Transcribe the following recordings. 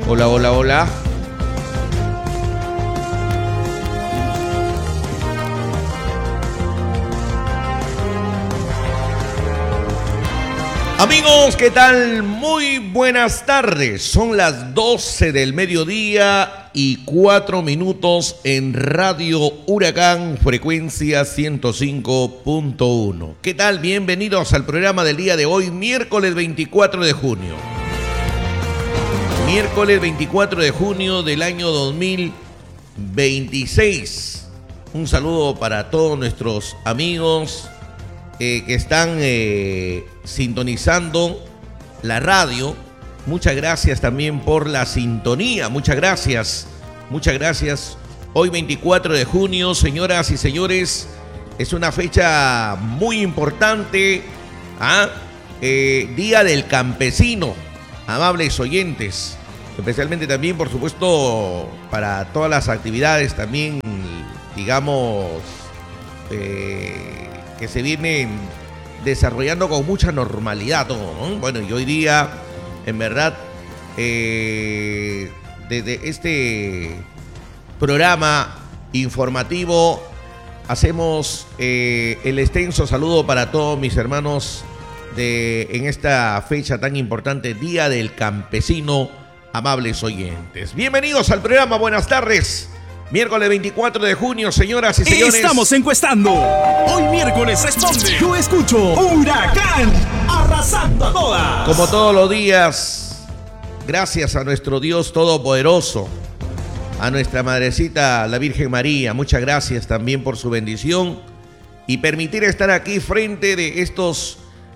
Hola, hola, hola. Amigos, ¿qué tal? Muy buenas tardes. Son las 12 del mediodía y 4 minutos en Radio Huracán, frecuencia 105.1. ¿Qué tal? Bienvenidos al programa del día de hoy, miércoles 24 de junio. Miércoles 24 de junio del año 2026. Un saludo para todos nuestros amigos que están sintonizando la radio. Muchas gracias también por la sintonía. Muchas gracias. Muchas gracias. Hoy 24 de junio, señoras y señores, es una fecha muy importante. Día del Campesino, amables oyentes. Especialmente también, por supuesto, para todas las actividades también, digamos, que se vienen desarrollando con mucha normalidad todo, ¿no? Bueno, y hoy día, en verdad, desde este programa informativo hacemos el extenso saludo para todos mis hermanos en esta fecha tan importante, Día del Campesino, amables oyentes. Bienvenidos al programa, buenas tardes. Miércoles 24 de junio, señoras y señores. Estamos encuestando. Hoy miércoles responde. Yo escucho Huracán, arrasando a todas. Como todos los días, gracias a nuestro Dios Todopoderoso, a nuestra Madrecita, la Virgen María. Muchas gracias también por su bendición y permitir estar aquí frente de estos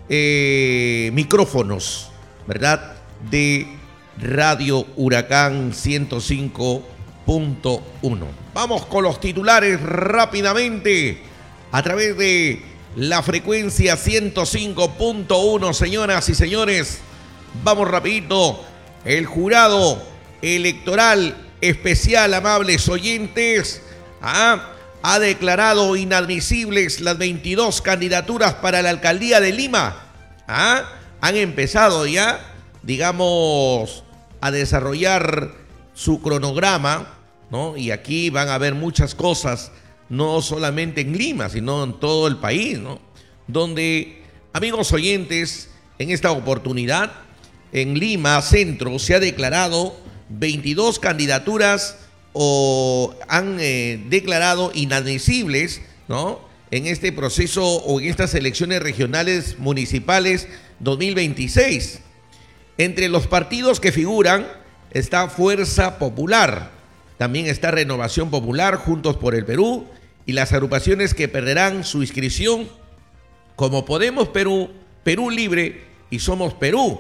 micrófonos, ¿verdad? De Radio Huracán 105.1. Vamos con los titulares rápidamente a través de la frecuencia 105.1, señoras y señores. Vamos rapidito. El jurado electoral especial, amables oyentes, ha declarado inadmisibles las 22 candidaturas para la alcaldía de Lima. Han empezado ya, digamos, a desarrollar su cronograma, ¿no? Y aquí van a haber muchas cosas, no solamente en Lima, sino en todo el país, ¿no? Donde, amigos oyentes, en esta oportunidad, en Lima Centro se ha declarado 22 candidaturas o han declarado inadmisibles, ¿no? En este proceso o en estas elecciones regionales municipales 2026. Entre los partidos que figuran está Fuerza Popular, también está Renovación Popular, Juntos por el Perú, y las agrupaciones que perderán su inscripción como Podemos Perú, Perú Libre y Somos Perú.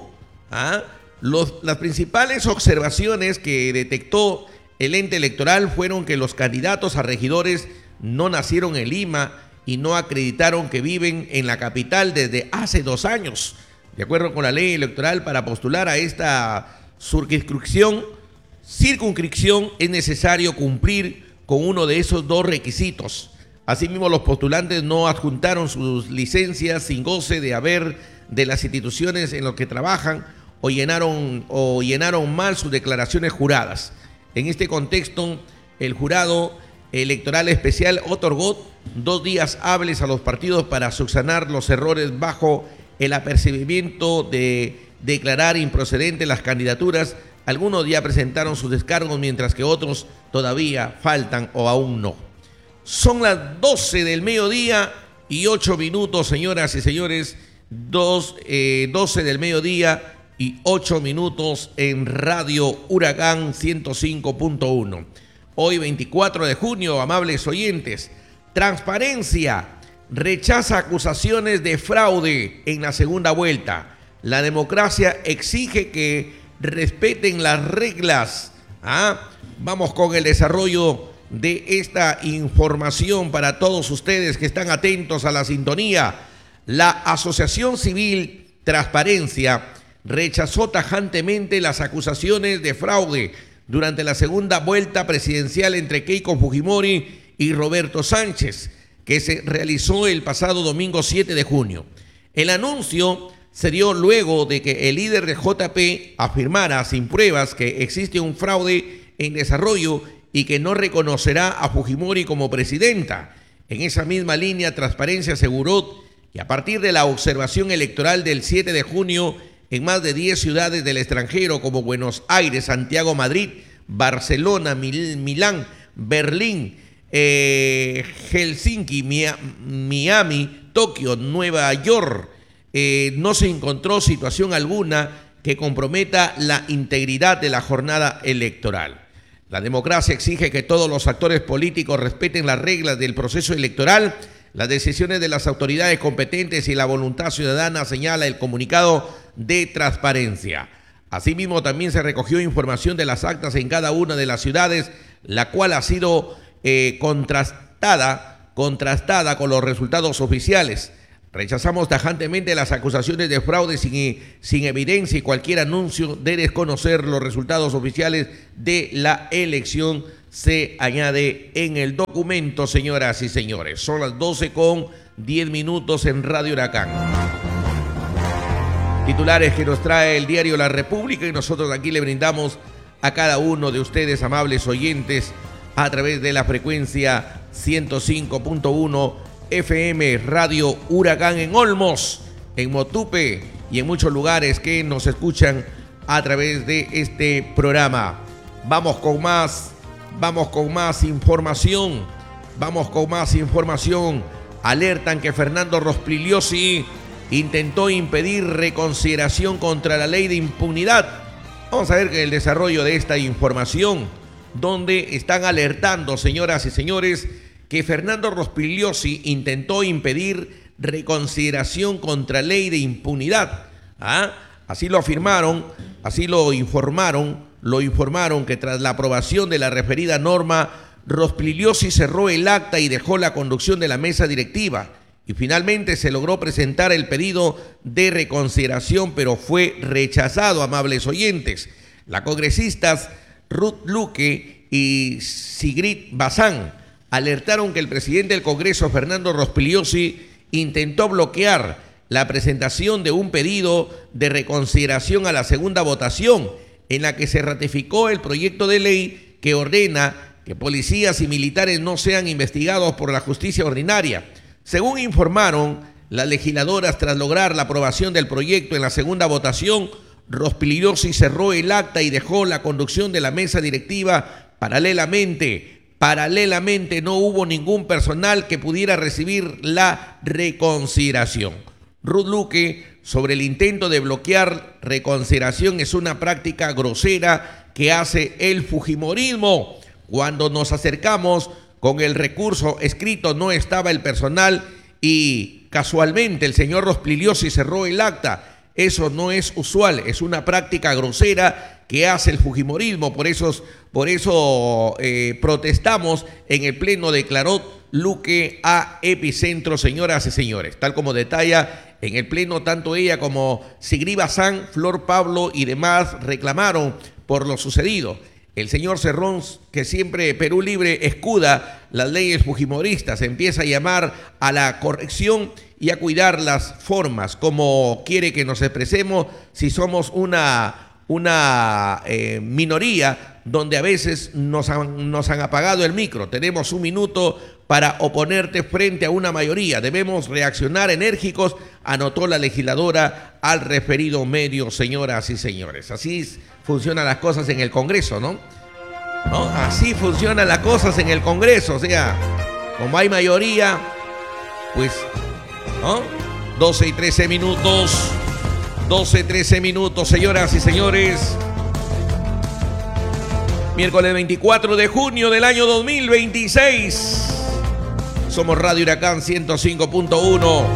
Las principales observaciones que detectó el ente electoral fueron que los candidatos a regidores no nacieron en Lima y no acreditaron que viven en la capital desde hace 2 años. De acuerdo con la ley electoral, para postular a esta circunscripción es necesario cumplir con uno de esos 2 requisitos. Asimismo, los postulantes no adjuntaron sus licencias sin goce de haber de las instituciones en las que trabajan o llenaron mal sus declaraciones juradas. En este contexto, el jurado electoral especial otorgó 2 días hábiles a los partidos para subsanar los errores bajo el apercibimiento de declarar improcedentes las candidaturas. Algunos ya presentaron sus descargos, mientras que otros todavía faltan o aún no. Son las 12 del mediodía y 8 minutos, señoras y señores. 12 del mediodía y 8 minutos en Radio Huracán 105.1. Hoy 24 de junio, amables oyentes. Transparencia rechaza acusaciones de fraude en la segunda vuelta. La democracia exige que respeten las reglas. Vamos con el desarrollo de esta información para todos ustedes que están atentos a la sintonía. La Asociación Civil Transparencia rechazó tajantemente las acusaciones de fraude durante la segunda vuelta presidencial entre Keiko Fujimori y Roberto Sánchez, que se realizó el pasado domingo 7 de junio. El anuncio se dio luego de que el líder de JP afirmara sin pruebas que existe un fraude en desarrollo y que no reconocerá a Fujimori como presidenta. En esa misma línea, Transparencia aseguró que a partir de la observación electoral del 7 de junio en más de 10 ciudades del extranjero como Buenos Aires, Santiago, Madrid, Barcelona, Milán, Berlín, Helsinki, Miami, Tokio, Nueva York, no se encontró situación alguna que comprometa la integridad de la jornada electoral. La democracia exige que todos los actores políticos respeten las reglas del proceso electoral, las decisiones de las autoridades competentes y la voluntad ciudadana, señala el comunicado de Transparencia. Asimismo, también se recogió información de las actas en cada una de las ciudades, la cual ha sido contrastada con los resultados oficiales. Rechazamos tajantemente las acusaciones de fraude sin evidencia y cualquier anuncio de desconocer los resultados oficiales de la elección, se añade en el documento, señoras y señores. Son las 12:10 en Radio Huracán. Titulares que nos trae el diario La República y nosotros aquí le brindamos a cada uno de ustedes, amables oyentes, a través de la frecuencia 105.1 FM Radio Huracán en Olmos, en Motupe y en muchos lugares que nos escuchan a través de este programa. Vamos con más información. Alertan que Fernando Rospigliosi intentó impedir reconsideración contra la ley de impunidad. Vamos a ver el desarrollo de esta información, donde están alertando, señoras y señores, que Fernando Rospigliosi intentó impedir reconsideración contra la ley de impunidad. Así lo afirmaron, así lo informaron que tras la aprobación de la referida norma, Rospigliosi cerró el acta y dejó la conducción de la mesa directiva. Y finalmente se logró presentar el pedido de reconsideración, pero fue rechazado, amables oyentes. Las congresistas Ruth Luque y Sigrid Bazán alertaron que el presidente del Congreso, Fernando Rospigliosi, intentó bloquear la presentación de un pedido de reconsideración a la segunda votación, en la que se ratificó el proyecto de ley que ordena que policías y militares no sean investigados por la justicia ordinaria. Según informaron las legisladoras, tras lograr la aprobación del proyecto en la segunda votación, Rospigliosi cerró el acta y dejó la conducción de la mesa directiva. Paralelamente no hubo ningún personal que pudiera recibir la reconsideración. Ruth Luque, sobre el intento de bloquear reconsideración, es una práctica grosera que hace el fujimorismo. Cuando nos acercamos con el recurso escrito no estaba el personal y casualmente el señor Rospigliosi cerró el acta. Eso no es usual, es una práctica grosera que hace el fujimorismo. Por eso protestamos en el pleno, declaró Luque a Epicentro, señoras y señores. Tal como detalla en el pleno, tanto ella como Sigrid Bazán, Flor Pablo y demás reclamaron por lo sucedido. El señor Cerrón, que siempre Perú Libre escuda las leyes fujimoristas, empieza a llamar a la corrección y a cuidar las formas, como quiere que nos expresemos si somos una minoría donde a veces nos han apagado el micro. Tenemos un minuto para oponerte frente a una mayoría. Debemos reaccionar enérgicos, anotó la legisladora al referido medio, señoras y señores. Así funcionan las cosas en el Congreso, ¿no? Así funcionan las cosas en el Congreso. O sea, como hay mayoría, pues, ¿no? 12:13 minutos, señoras y señores. Miércoles 24 de junio del año 2026. Somos Radio Huracán 105.1.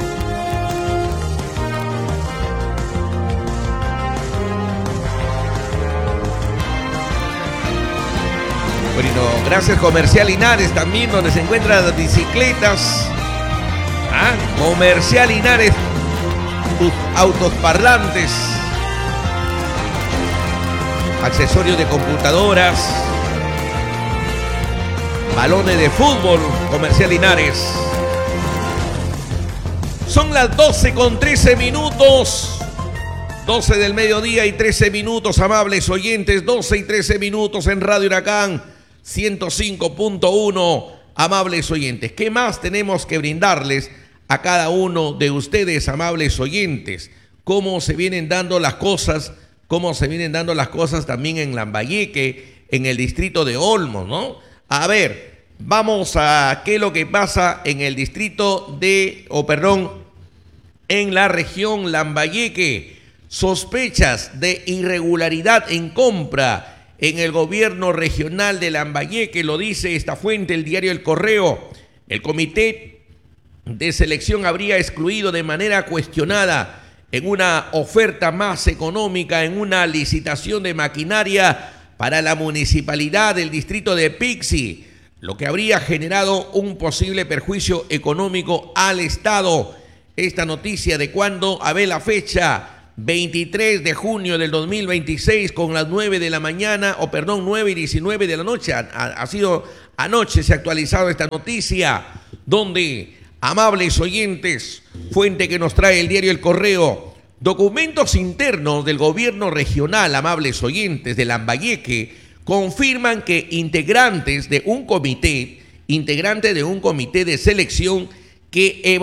Bueno, gracias Comercial Linares también, donde se encuentran las bicicletas. Comercial Linares, tus autos parlantes, accesorios de computadoras, balones de fútbol, Comercial Linares. Son las 12:13. 12 del mediodía y 13 minutos, amables oyentes, 12 y 13 minutos en Radio Huracán 105.1, amables oyentes. ¿Qué más tenemos que brindarles a cada uno de ustedes, amables oyentes? ¿Cómo se vienen dando las cosas? ¿Cómo se vienen dando las cosas también en Lambayeque, en el distrito de Olmos, ¿no? A ver, vamos a qué es lo que pasa en el distrito de, en la región Lambayeque. Sospechas de irregularidad en compra en el gobierno regional de Lambayeque, lo dice esta fuente, el diario El Correo. El comité de selección habría excluido de manera cuestionada en una oferta más económica, en una licitación de maquinaria para la municipalidad del distrito de Pixi, lo que habría generado un posible perjuicio económico al Estado. Esta noticia de cuando, a ver la fecha, 23 de junio del 2026 con las 9 de la mañana, 9 y 19 de la noche. Ha sido anoche, se ha actualizado esta noticia, donde, amables oyentes, fuente que nos trae el diario El Correo, documentos internos del gobierno regional, amables oyentes, de Lambayeque, confirman que integrantes de un comité de selección que